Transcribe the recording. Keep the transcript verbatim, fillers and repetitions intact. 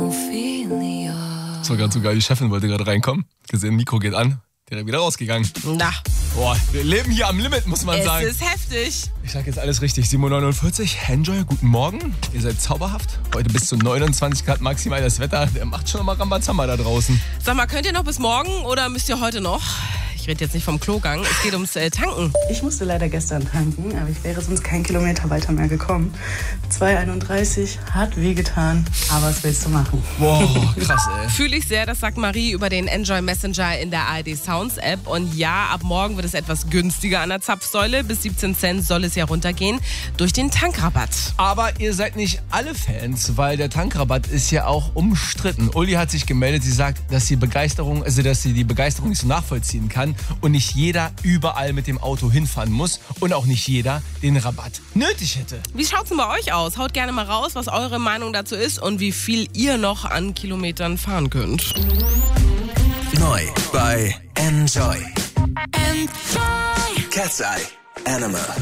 Ophelia. Das war gerade so geil, die Chefin wollte gerade reinkommen. Gesehen, Mikro geht an, direkt wieder rausgegangen. Na, Boah, wir leben hier am Limit, muss man es sagen. ist heftig. Ich sag jetzt alles richtig. sieben Uhr neunundvierzig, Enjoy, guten Morgen. Ihr seid zauberhaft. Heute bis zu neunundzwanzig Grad maximal das Wetter. Der macht schon mal Rambazamba da draußen. Sag mal, könnt ihr noch bis morgen oder müsst ihr heute noch? Ich rede jetzt nicht vom Klogang, es geht ums äh, Tanken. Ich musste leider gestern tanken, aber ich wäre sonst keinen Kilometer weiter mehr gekommen. zwei einunddreißig, hat wehgetan, aber was willst du machen? Boah, krass, ey. Fühle ich sehr, das sagt Marie über den Enjoy Messenger in der A R D Sounds App. Und ja, ab morgen wird es etwas günstiger an der Zapfsäule. Bis siebzehn Cent soll es ja runtergehen durch den Tankrabatt. Aber ihr seid nicht alle Fans, weil der Tankrabatt ist ja auch umstritten. Uli hat sich gemeldet, sie sagt, dass sie Begeisterung, also dass sie die Begeisterung nicht so nachvollziehen kann und nicht jeder überall mit dem Auto hinfahren muss und auch nicht jeder den Rabatt nötig hätte. Wie schaut's denn bei euch aus? Haut gerne mal raus, was eure Meinung dazu ist und wie viel ihr noch an Kilometern fahren könnt. Neu bei Enjoy. Enjoy. Cat's Eye Animal.